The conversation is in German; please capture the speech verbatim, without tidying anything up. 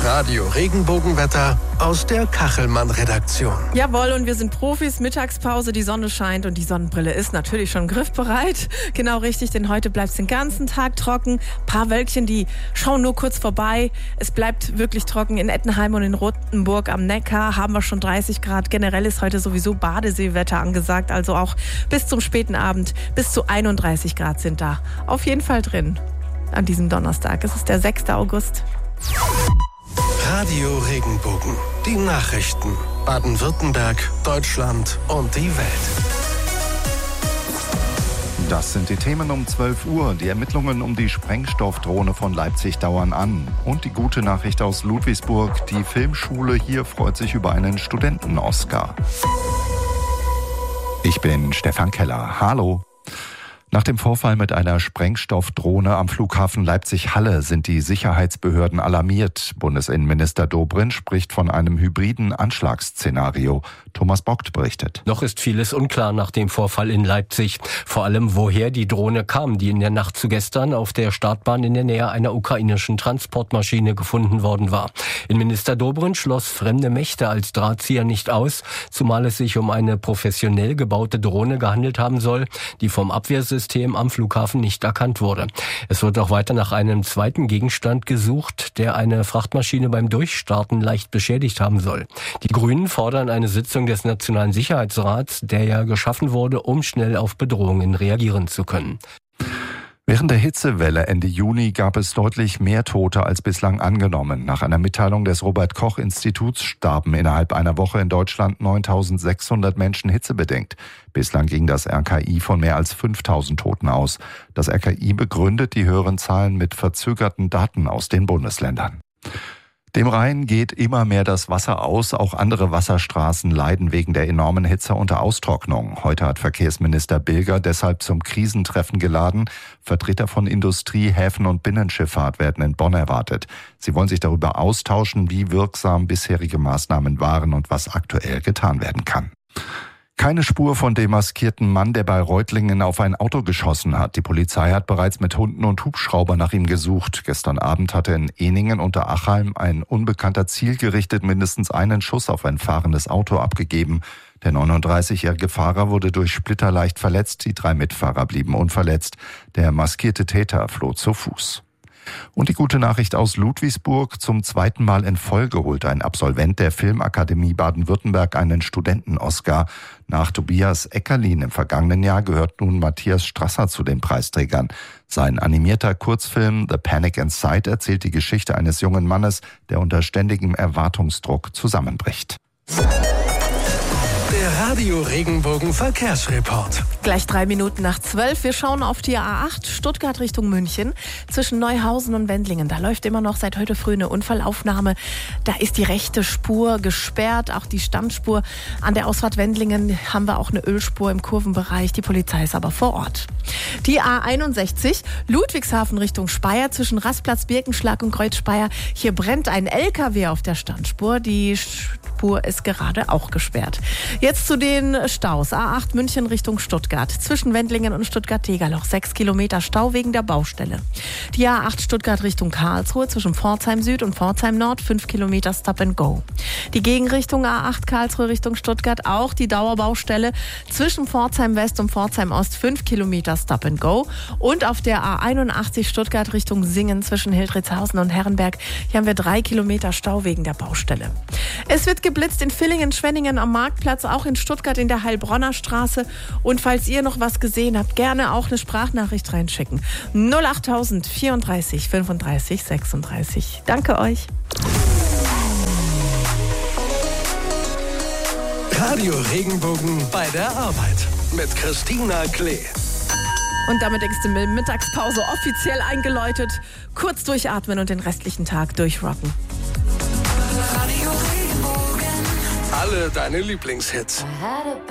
Das Radio-Regenbogenwetter aus der Kachelmann-Redaktion. Jawohl, und wir sind Profis. Mittagspause, die Sonne scheint und die Sonnenbrille ist natürlich schon griffbereit. Genau richtig, denn heute bleibt es den ganzen Tag trocken. Ein paar Wölkchen, die schauen nur kurz vorbei. Es bleibt wirklich trocken. In Ettenheim und in Rothenburg am Neckar haben wir schon dreißig Grad. Generell ist heute sowieso Badeseewetter angesagt, also auch bis zum späten Abend. Bis zu einunddreißig Grad sind da auf jeden Fall drin an diesem Donnerstag. Es ist der sechster August. Radio Regenbogen. Die Nachrichten. Baden-Württemberg, Deutschland und die Welt. Das sind die Themen um zwölf Uhr. Die Ermittlungen um die Sprengstoffdrohne von Leipzig dauern an. Und die gute Nachricht aus Ludwigsburg. Die Filmschule hier freut sich über einen Studenten-Oscar. Ich bin Stefan Keller. Hallo. Nach dem Vorfall mit einer Sprengstoffdrohne am Flughafen Leipzig-Halle sind die Sicherheitsbehörden alarmiert. Bundesinnenminister Dobrindt spricht von einem hybriden Anschlagsszenario. Thomas Bockt berichtet. Noch ist vieles unklar nach dem Vorfall in Leipzig. Vor allem, woher die Drohne kam, die in der Nacht zu gestern auf der Startbahn in der Nähe einer ukrainischen Transportmaschine gefunden worden war. Innenminister Dobrindt schloss fremde Mächte als Drahtzieher nicht aus, zumal es sich um eine professionell gebaute Drohne gehandelt haben soll, die vom Abwehrsystem am Flughafen nicht erkannt wurde. Es wird auch weiter nach einem zweiten Gegenstand gesucht, der eine Frachtmaschine beim Durchstarten leicht beschädigt haben soll. Die Grünen fordern eine Sitzung des Nationalen Sicherheitsrats, der ja geschaffen wurde, um schnell auf Bedrohungen reagieren zu können. Während der Hitzewelle Ende Juni gab es deutlich mehr Tote als bislang angenommen. Nach einer Mitteilung des Robert-Koch-Instituts starben innerhalb einer Woche in Deutschland neuntausendsechshundert Menschen hitzebedingt. Bislang ging das R K I von mehr als fünftausend Toten aus. Das R K I begründet die höheren Zahlen mit verzögerten Daten aus den Bundesländern. Dem Rhein geht immer mehr das Wasser aus. Auch andere Wasserstraßen leiden wegen der enormen Hitze unter Austrocknung. Heute hat Verkehrsminister Bilger deshalb zum Krisentreffen geladen. Vertreter von Industrie, Häfen und Binnenschifffahrt werden in Bonn erwartet. Sie wollen sich darüber austauschen, wie wirksam bisherige Maßnahmen waren und was aktuell getan werden kann. Keine Spur von dem maskierten Mann, der bei Reutlingen auf ein Auto geschossen hat. Die Polizei hat bereits mit Hunden und Hubschrauber nach ihm gesucht. Gestern Abend hatte in Ehningen unter Achalm ein Unbekannter zielgerichtet mindestens einen Schuss auf ein fahrendes Auto abgegeben. Der neununddreißigjährige Fahrer wurde durch Splitter leicht verletzt. Die drei Mitfahrer blieben unverletzt. Der maskierte Täter floh zu Fuß. Und die gute Nachricht aus Ludwigsburg: Zum zweiten Mal in Folge holt ein Absolvent der Filmakademie Baden-Württemberg einen Studenten-Oscar. Nach Tobias Eckerlin im vergangenen Jahr gehört nun Matthias Strasser zu den Preisträgern. Sein animierter Kurzfilm The Panic Inside erzählt die Geschichte eines jungen Mannes, der unter ständigem Erwartungsdruck zusammenbricht. Der Radio-Regenbogen-Verkehrsreport. Gleich drei Minuten nach zwölf. Wir schauen auf die A acht Stuttgart Richtung München zwischen Neuhausen und Wendlingen. Da läuft immer noch seit heute früh eine Unfallaufnahme. Da ist die rechte Spur gesperrt, auch die Stammspur. An der Ausfahrt Wendlingen haben wir auch eine Ölspur im Kurvenbereich. Die Polizei ist aber vor Ort. Die A einundsechzig Ludwigshafen Richtung Speyer zwischen Rastplatz, Birkenschlag und Kreuz Speyer. Hier brennt ein L K W auf der Standspur. Die Spur ist gerade auch gesperrt. Jetzt zu den Staus. A acht München Richtung Stuttgart. Zwischen Wendlingen und Stuttgart-Tegerloch. Sechs Kilometer Stau wegen der Baustelle. Die A acht Stuttgart Richtung Karlsruhe. Zwischen Pforzheim Süd und Pforzheim Nord. Fünf Kilometer Stop and Go. Die Gegenrichtung A acht Karlsruhe Richtung Stuttgart. Auch die Dauerbaustelle. Zwischen Pforzheim West und Pforzheim Ost. Fünf Kilometer Stop and Go. Und auf der A einundachtzig Stuttgart Richtung Singen. Zwischen Hildritzhausen und Herrenberg. Hier haben wir drei Kilometer Stau wegen der Baustelle. Es wird geblitzt in Villingen, Schwenningen am Marktplatz. Auch in Stuttgart in der Heilbronner Straße. Und falls ihr noch was gesehen habt, gerne auch eine Sprachnachricht reinschicken. null achttausend vierunddreißig fünfunddreißig sechsunddreißig. Danke euch. Radio Regenbogen bei der Arbeit mit Christina Klee. Und damit ist die Mittagspause offiziell eingeläutet. Kurz durchatmen und den restlichen Tag durchrocken. Radio Regenbogen. Alle deine Lieblingshits.